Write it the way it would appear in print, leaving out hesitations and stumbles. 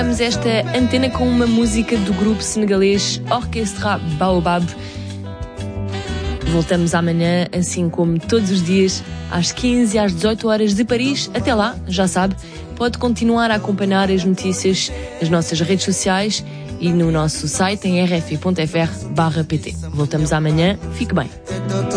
Vamos esta antena com uma música do grupo senegalês Orquestra Baobab. Voltamos amanhã, assim como todos os dias, às 15 e às 18 horas de Paris. Até lá, já sabe, pode continuar a acompanhar as notícias nas nossas redes sociais e no nosso site em rfi.fr/pt. Voltamos amanhã, fique bem.